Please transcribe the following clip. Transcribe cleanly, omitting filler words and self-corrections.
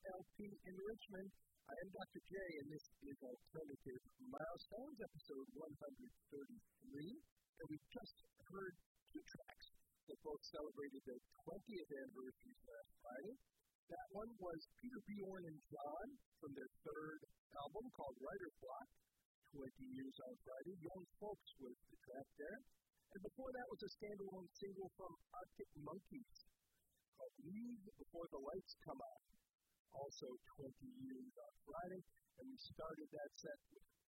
WLP in Richmond. I am Dr. J, and this is Alternative Milestones, episode 133. And we just heard two tracks that both celebrated their 20th anniversaries last Friday. That one was Peter Bjorn and John from their third album called Writer's Block, 20 Years on Friday. Young Folks was the track there. And before that was a standalone single from Arctic Monkeys called Leave Before the Lights Come On, also 20 Years on Friday. And we started that set with